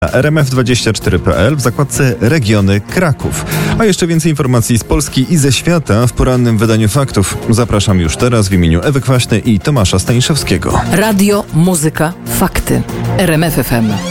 rmf24.pl w zakładce Regiony Kraków. A jeszcze więcej informacji z Polski i ze świata w porannym wydaniu faktów. Zapraszam już teraz w imieniu Ewy Kwaśnej i Tomasza Staniszewskiego. Radio, muzyka, fakty. RMF FM.